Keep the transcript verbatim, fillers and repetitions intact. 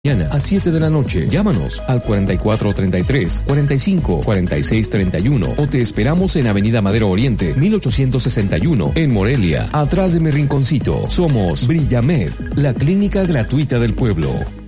Mañana a siete de la noche. Llámanos al cuarenta y cuatro treinta y tres, cuarenta y cinco, cuarenta y seis treinta y uno o te esperamos en Avenida Madero Oriente, mil ochocientos sesenta y uno, en Morelia, atrás de mi rinconcito. Somos Brillamed, la clínica gratuita del pueblo.